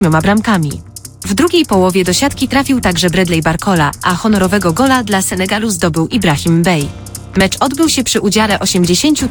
bramkami. W drugiej połowie do siatki trafił także Bradley Barcola, a honorowego gola dla Senegalu zdobył Ibrahim Bey. Mecz odbył się przy udziale 80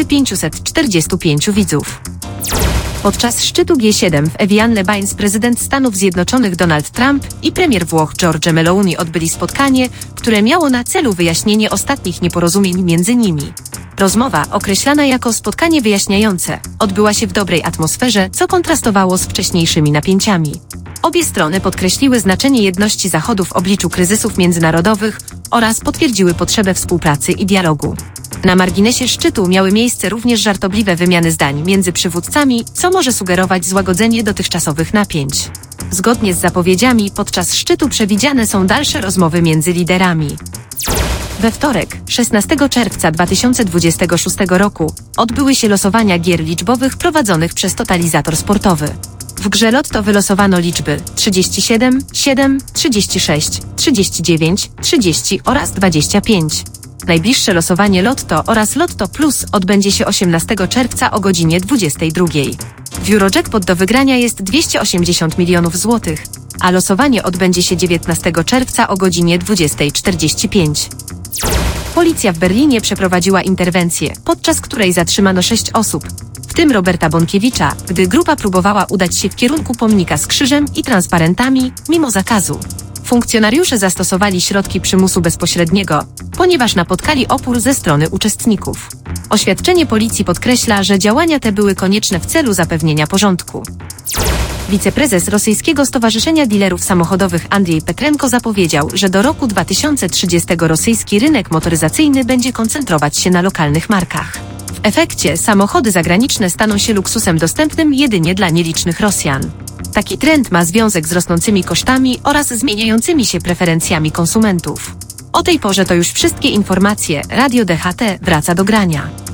545 widzów. Podczas szczytu G7 w Evian-le-Bains prezydent Stanów Zjednoczonych Donald Trump i premier Włoch Giorgia Meloni odbyli spotkanie, które miało na celu wyjaśnienie ostatnich nieporozumień między nimi. Rozmowa, określana jako spotkanie wyjaśniające, odbyła się w dobrej atmosferze, co kontrastowało z wcześniejszymi napięciami. Obie strony podkreśliły znaczenie jedności Zachodu w obliczu kryzysów międzynarodowych oraz potwierdziły potrzebę współpracy i dialogu. Na marginesie szczytu miały miejsce również żartobliwe wymiany zdań między przywódcami, co może sugerować złagodzenie dotychczasowych napięć. Zgodnie z zapowiedziami, podczas szczytu przewidziane są dalsze rozmowy między liderami. We wtorek, 16 czerwca 2026 roku, odbyły się losowania gier liczbowych prowadzonych przez Totalizator Sportowy. W grze Lotto wylosowano liczby 37, 7, 36, 39, 30 oraz 25. Najbliższe losowanie Lotto oraz Lotto Plus odbędzie się 18 czerwca o godzinie 22. W Eurojackpot do wygrania jest 280 milionów złotych, a losowanie odbędzie się 19 czerwca o godzinie 20:45. Policja w Berlinie przeprowadziła interwencję, podczas której zatrzymano 6 osób, w tym Roberta Bąkiewicza, gdy grupa próbowała udać się w kierunku pomnika z krzyżem i transparentami, mimo zakazu. Funkcjonariusze zastosowali środki przymusu bezpośredniego, ponieważ napotkali opór ze strony uczestników. Oświadczenie policji podkreśla, że działania te były konieczne w celu zapewnienia porządku. Wiceprezes rosyjskiego Stowarzyszenia Dealerów Samochodowych Andrzej Petrenko zapowiedział, że do roku 2030 rosyjski rynek motoryzacyjny będzie koncentrować się na lokalnych markach. W efekcie samochody zagraniczne staną się luksusem dostępnym jedynie dla nielicznych Rosjan. Taki trend ma związek z rosnącymi kosztami oraz zmieniającymi się preferencjami konsumentów. O tej porze to już wszystkie informacje. Radio DHT wraca do grania.